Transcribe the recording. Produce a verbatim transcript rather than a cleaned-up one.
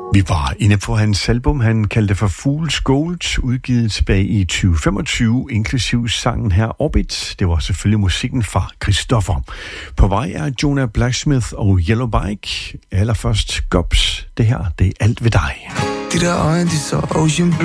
Vi var inde på hans album, han kaldte for Fool's Gold, udgivet tilbage i tyve femogtyve, inklusiv sangen her Orbit. Det var selvfølgelig musikken fra Christoffer. På vej er Jonah Blacksmith og Yellow Bike. Allerførst Gobs. Det her, det er alt ved dig. De der øjne, de så Ocean